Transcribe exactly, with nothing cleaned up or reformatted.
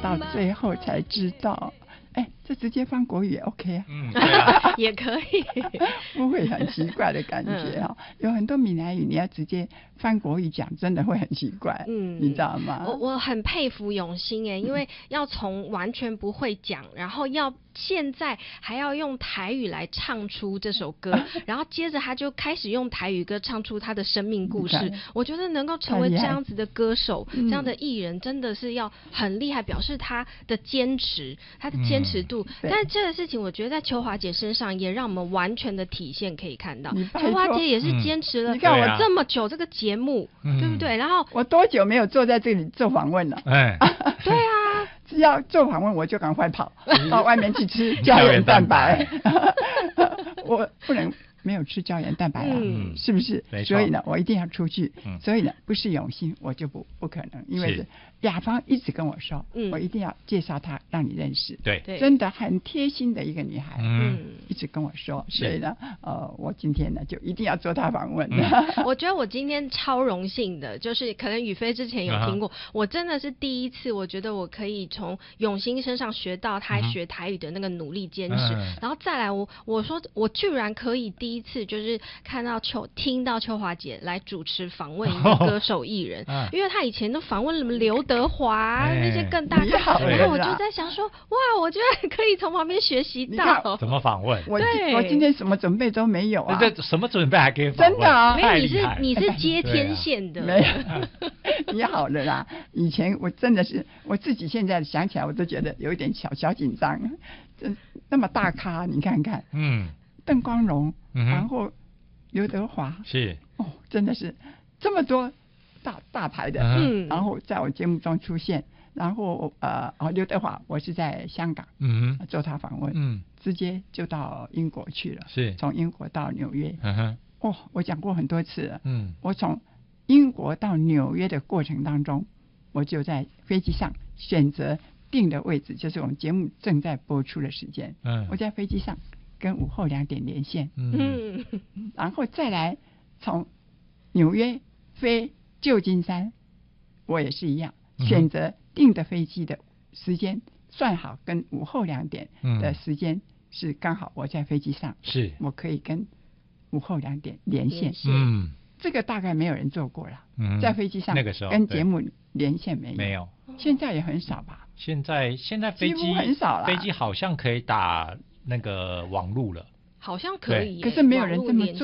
到最后才知道。哎，这直接翻国语也 OK 啊， 嗯，对啊， 也可以， 不会很奇怪的感觉啊、哦嗯。有很多闽南语你要直接翻国语讲，真的会很奇怪，嗯，你知道吗？ 我我很佩服永兴哎，因为要从完全不会讲，然后要现在还要用台语来唱出这首歌，然后接着他就开始用台语歌唱出他的生命故事。我觉得能够成为这样子的歌手，这样的艺人，真的是要很厉害，表示他的坚持，他的坚持度。嗯、但是这个事情，我觉得在秋华姐身上也让我们完全的体现可以看到。秋华姐也是坚持了，你看我这么久这个节目，嗯、对不对？然后我多久没有坐在这里做访问了？ 哎， 对啊。 只要做访问，我就赶快跑到外面去吃胶原蛋白。我不能没有吃胶原蛋白啊，嗯、是不是？所以呢，我一定要出去。嗯、所以呢，不是永兴，我就不不可能，因为是雅芳一直跟我说，嗯、我一定要介绍她让你认识。 对， 真的很贴心的一个女孩， 嗯， 一直跟我说。所以呢，呃，我今天呢就一定要做她访问。 嗯、我觉得我今天超荣幸的，就是可能宇飞之前有听过，嗯、我真的是第一次，我觉得我可以从永兴身上学到他学台语的那个努力坚持，嗯、然后再来我我说我居然可以第一次就是看到秋听到秋华姐来主持访问一个歌手艺人，哦、因为他以前都访问什么刘德华、哎、那些更大咖，然后我就在想说，哇，我居然可以从旁边学习到怎么访问。 我我今天什么准备都没有啊， 这什么准备还可以访问？ 真的啊， 没有，你是你是接天线的， 没有，你好了啦。以前我真的是我自己现在想起来，我都觉得有一点小小紧张。那么大咖，你看看，嗯，邓光荣，嗯、然后刘德华， 是哦，真的是这么多大大牌的，嗯，然后在我节目中出现。然后呃哦，刘德华，我是在香港，嗯做他访问，嗯，直接就到英国去了， 是， 从英国到纽约， 嗯哼， 哦，我讲过很多次了，嗯，我从英国到纽约的过程当中，我就在飞机上选择定的位置，就是我们节目正在播出的时间，嗯，我在飞机上跟午后两点连线，嗯，然后再来从纽约飞旧金山，我也是一样，嗯、选择定的飞机的时间算好，跟午后两点的时间是刚好我在飞机上， 是我可以跟午后两点连线。 嗯， 这个大概没有人做过了，嗯，在飞机上那个时候跟节目连线没有， 没有， 现在也很少吧？ 现在现在飞机很少了， 飞机好像可以打那个网路了， 好像可以， 可是没有人这么做。